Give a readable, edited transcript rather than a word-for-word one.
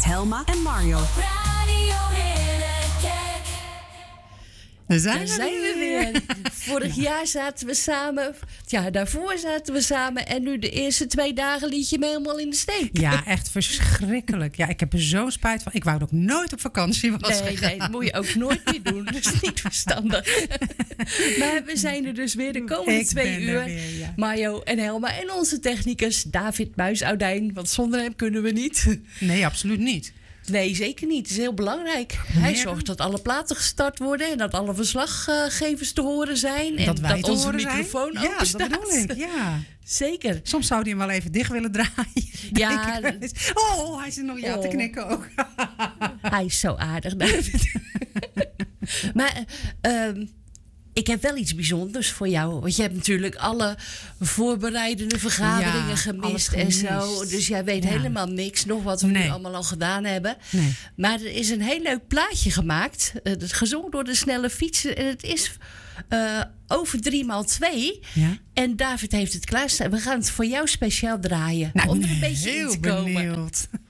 Helma en Mario. Daar zijn we weer. Vorig jaar zaten we samen. Het jaar daarvoor zaten we samen. En nu de eerste 2 dagen liet je me helemaal in de steek. Ja, echt verschrikkelijk. Ja, ik heb er zo spijt van. Ik wou ook nooit op vakantie was Nee, dat moet je ook nooit meer doen. Dat is niet verstandig. Maar we zijn er dus weer de komende 2 uur. Weer, ja. Mario en Helma en onze technicus David Muis-Oudijn. Want zonder hem kunnen we niet. Nee, absoluut niet. Nee, zeker niet. Het is heel belangrijk. Hij zorgt dat alle platen gestart worden en dat alle verslaggevers te horen zijn. En dat onze microfoon open staat. Ja, dat bedoel ik. Ja. Zeker. Soms zou hij hem wel even dicht willen draaien. Ja. Oh, hij zit nog ja te knikken ook. Hij is zo aardig, David. Maar ik heb wel iets bijzonders voor jou. Want je hebt natuurlijk alle voorbereidende vergaderingen gemist en zo. Dus jij weet helemaal niks nog wat we nu allemaal al gedaan hebben. Nee. Maar er is een heel leuk plaatje gemaakt. Gezongen door de Snelle Fietser. En het is over 3x2. Ja? En David heeft het klaarstaan. We gaan het voor jou speciaal draaien. Nou, om er een beetje in te komen. Benieuwd.